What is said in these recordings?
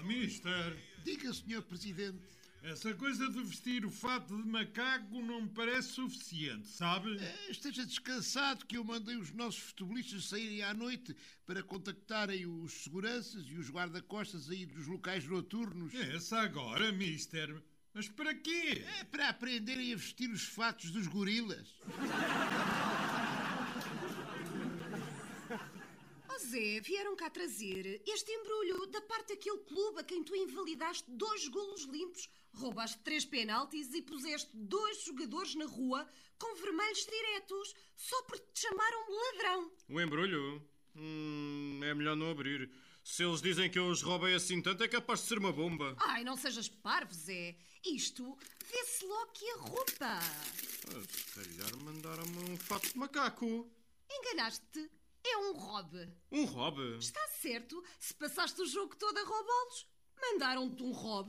mister. Diga, Sr. Presidente. Essa coisa de vestir o fato de macaco não me parece suficiente, sabe? Esteja descansado que eu mandei os nossos futebolistas saírem à noite para contactarem os seguranças e os guarda-costas aí dos locais noturnos. Essa agora, mister. Mas para quê? É para aprenderem a vestir os fatos dos gorilas. Zé, vieram cá trazer este embrulho da parte daquele clube a quem tu invalidaste 2 golos limpos, roubaste 3 penaltis e puseste 2 jogadores na rua com vermelhos diretos, só porque te chamaram de ladrão. O embrulho? É melhor não abrir. Se eles dizem que eu os roubei assim tanto, é capaz de ser uma bomba. Ai, não sejas parvo, Zé. Isto vê-se logo que a roupa. Se calhar mandaram-me um fato de macaco. Enganaste-te. É um robe. Um robe? Está certo. Se passaste o jogo todo a roubá-los, mandaram-te um robe.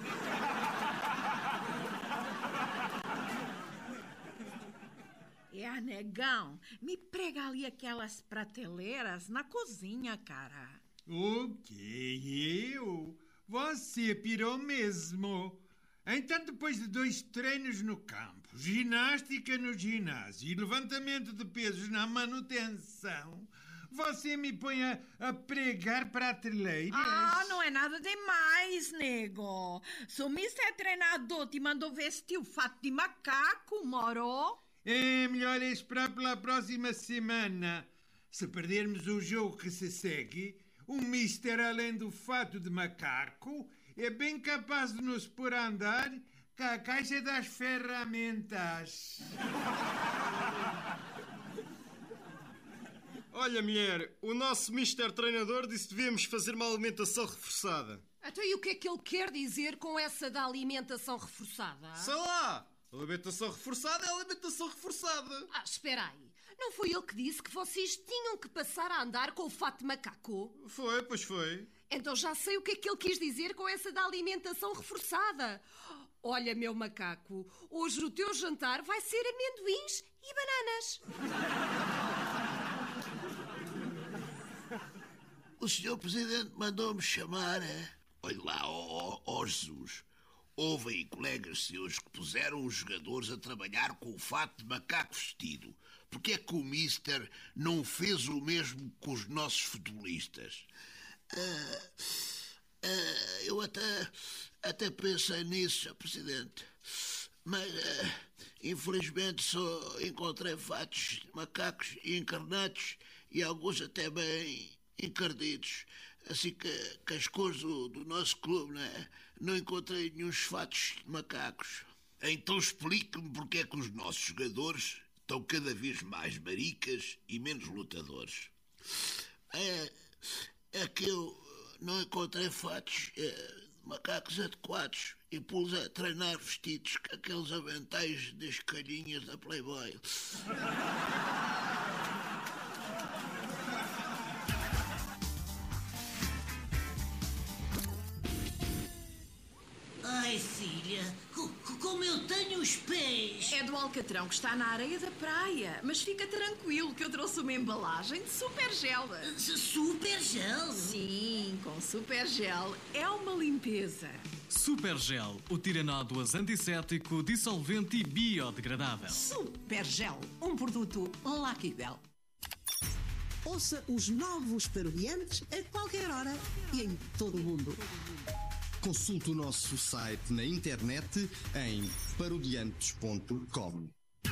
Negão, me prega ali aquelas prateleiras na cozinha, cara. O quê? Eu? Você pirou mesmo. Então, depois de 2 treinos no campo, ginástica no ginásio e levantamento de pesos na manutenção, você me põe a pregar prateleiras? Não é nada demais, nego. Se o mister treinador te mandou vestir o fato de macaco, moro? É melhor esperar pela próxima semana. Se perdermos o jogo que se segue, o mister, além do fato de macaco, é bem capaz de nos pôr a andar com a caixa das ferramentas. Olha, mulher, o nosso mister treinador disse que devíamos fazer uma alimentação reforçada. Então, e o que é que ele quer dizer com essa da alimentação reforçada? Sei lá! Alimentação reforçada é alimentação reforçada. Espera aí. Não foi ele que disse que vocês tinham que passar a andar com o fato de macaco? Foi, pois foi. Então já sei o que é que ele quis dizer com essa da alimentação reforçada. Olha, meu macaco, hoje o teu jantar vai ser amendoins e bananas. O Sr. Presidente mandou-me chamar. Olha lá, ó Jesus. Houve aí colegas seus que puseram os jogadores a trabalhar com o fato de macaco vestido. Porque é que o mister não fez o mesmo com os nossos futebolistas? Eu até pensei nisso, Sr. Presidente. Mas, infelizmente, só encontrei fatos de macacos encarnados e alguns até bem encardidos. Assim que as cores do nosso clube, não encontrei nenhum fatos de macacos. Então explique-me porque é que os nossos jogadores estão cada vez mais maricas e menos lutadores. É que eu não encontrei fatos de macacos adequados e pus a treinar vestidos com aqueles aventais das calhinhas da Playboy. Ai, filha, como eu tenho os pés! É do alcatrão que está na areia da praia. Mas fica tranquilo que eu trouxe uma embalagem de super gel. Super gel? Sim, com super gel é uma limpeza. Super Gel, o tiranádoas antisséptico, dissolvente e biodegradável. Super Gel, um produto Lucky Bell. Ouça os novos parodiantes a qualquer hora e em todo o mundo. Consulte o nosso site na internet em parodiantes.com.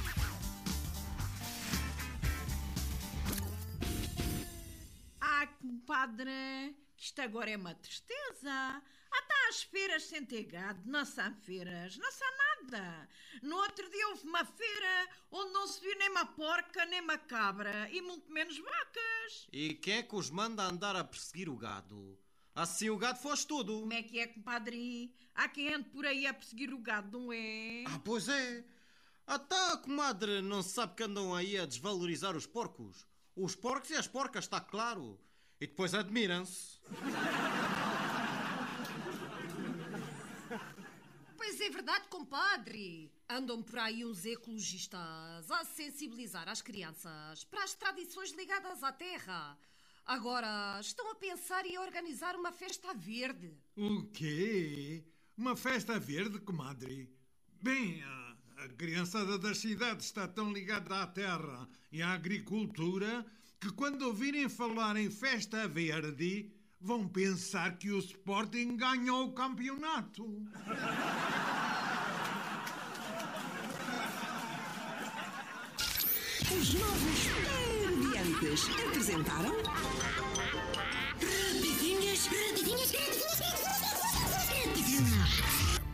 Compadre, que isto agora é uma tristeza. Está às feiras sem ter gado, não são feiras, não são nada. No outro dia houve uma feira onde não se viu nem uma porca, nem uma cabra e muito menos vacas. E quem é que os manda andar a perseguir o gado? Assim o gado foge tudo. Como é que é, compadre? Há quem ande por aí a perseguir o gado, não é? Pois é. Até a comadre não sabe que andam aí a desvalorizar os porcos. Os porcos e as porcas, está claro. E depois admiram-se. Pois é verdade, compadre. Andam por aí uns ecologistas a sensibilizar as crianças para as tradições ligadas à terra. Agora, estão a pensar em organizar uma festa verde. O quê? Uma festa verde, comadre? Bem, a criançada das cidades está tão ligada à terra e à agricultura que quando ouvirem falar em festa verde vão pensar que o Sporting ganhou o campeonato. Os novos Parodiantes apresentaram